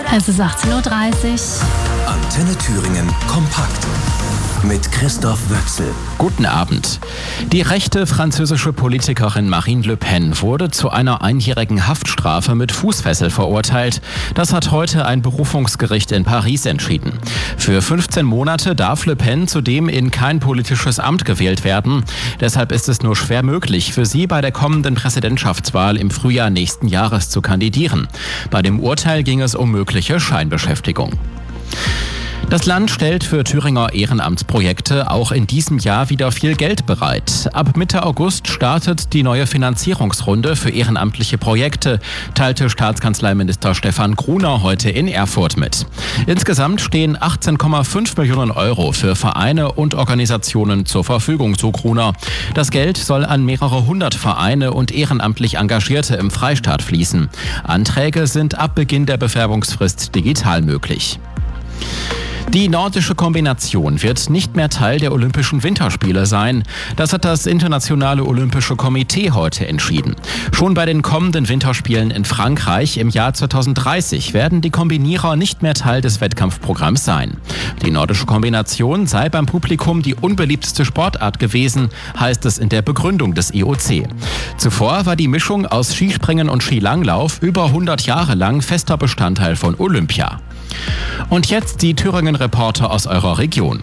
Es ist 18:30 Uhr. Antenne Thüringen kompakt mit Christoph Wöchsel. Guten Abend. Die rechte französische Politikerin Marine Le Pen wurde zu einer einjährigen Haftstrafe mit Fußfessel verurteilt. Das hat heute ein Berufungsgericht in Paris entschieden. Für 15 Monate darf Le Pen zudem in kein politisches Amt gewählt werden. Deshalb ist es nur schwer möglich, für sie bei der kommenden Präsidentschaftswahl im Frühjahr nächsten Jahres zu kandidieren. Bei dem Urteil ging es um mögliche Scheinbeschäftigung. Das Land stellt für Thüringer Ehrenamtsprojekte auch in diesem Jahr wieder viel Geld bereit. Ab Mitte August startet die neue Finanzierungsrunde für ehrenamtliche Projekte, teilte Staatskanzleiminister Stefan Gruner heute in Erfurt mit. Insgesamt stehen 18,5 Millionen Euro für Vereine und Organisationen zur Verfügung, so Gruner. Das Geld soll an mehrere hundert Vereine und ehrenamtlich Engagierte im Freistaat fließen. Anträge sind ab Beginn der Bewerbungsfrist digital möglich. Die nordische Kombination wird nicht mehr Teil der Olympischen Winterspiele sein. Das hat das Internationale Olympische Komitee heute entschieden. Schon bei den kommenden Winterspielen in Frankreich im Jahr 2030 werden die Kombinierer nicht mehr Teil des Wettkampfprogramms sein. Die nordische Kombination sei beim Publikum die unbeliebteste Sportart gewesen, heißt es in der Begründung des IOC. Zuvor war die Mischung aus Skispringen und Skilanglauf über 100 Jahre lang fester Bestandteil von Olympia. Und jetzt die Thüringen-Reporter aus eurer Region.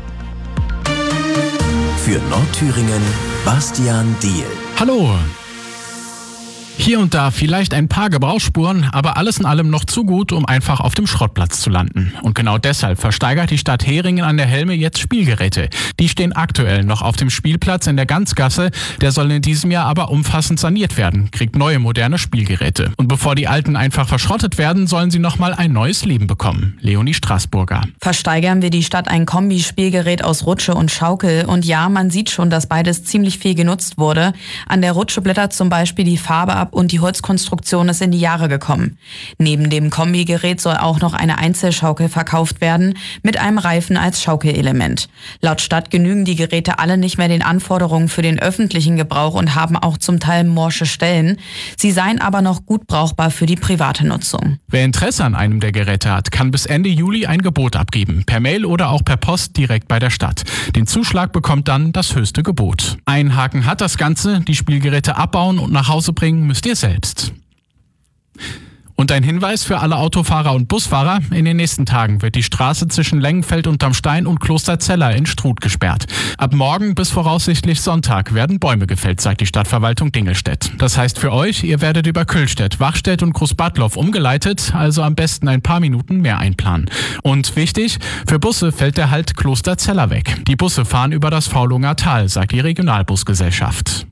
Für Nordthüringen Bastian Diehl. Hallo! Hier und da vielleicht ein paar Gebrauchsspuren, aber alles in allem noch zu gut, um einfach auf dem Schrottplatz zu landen. Und genau deshalb versteigert die Stadt Heringen an der Helme jetzt Spielgeräte. Die stehen aktuell noch auf dem Spielplatz in der Ganzgasse. Der soll in diesem Jahr aber umfassend saniert werden, kriegt neue moderne Spielgeräte. Und bevor die alten einfach verschrottet werden, sollen sie nochmal ein neues Leben bekommen. Leonie Straßburger. Versteigern wir die Stadt ein Kombi-Spielgerät aus Rutsche und Schaukel. Und ja, man sieht schon, dass beides ziemlich viel genutzt wurde. An der Rutsche blättert zum Beispiel die Farbe ab und die Holzkonstruktion ist in die Jahre gekommen. Neben dem Kombigerät soll auch noch eine Einzelschaukel verkauft werden, mit einem Reifen als Schaukelelement. Laut Stadt genügen die Geräte alle nicht mehr den Anforderungen für den öffentlichen Gebrauch und haben auch zum Teil morsche Stellen. Sie seien aber noch gut brauchbar für die private Nutzung. Wer Interesse an einem der Geräte hat, kann bis Ende Juli ein Gebot abgeben. Per Mail oder auch per Post direkt bei der Stadt. Den Zuschlag bekommt dann das höchste Gebot. Ein Haken hat das Ganze: die Spielgeräte abbauen und nach Hause bringen müsst ihr selbst. Und ein Hinweis für alle Autofahrer und Busfahrer: In den nächsten Tagen wird die Straße zwischen Lengenfeld unterm Stein und Klosterzeller in Struth gesperrt. Ab morgen bis voraussichtlich Sonntag werden Bäume gefällt, sagt die Stadtverwaltung Dingelstedt. Das heißt für euch, ihr werdet über Küllstedt, Wachstedt und Großbadloff umgeleitet, also am besten ein paar Minuten mehr einplanen. Und wichtig, für Busse fällt der Halt Klosterzeller weg. Die Busse fahren über das Faulunger Tal, sagt die Regionalbusgesellschaft.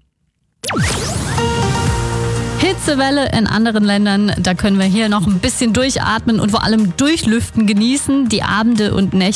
Hitzewelle in anderen Ländern, da können wir hier noch ein bisschen durchatmen und vor allem durchlüften genießen. Die Abende und Nächte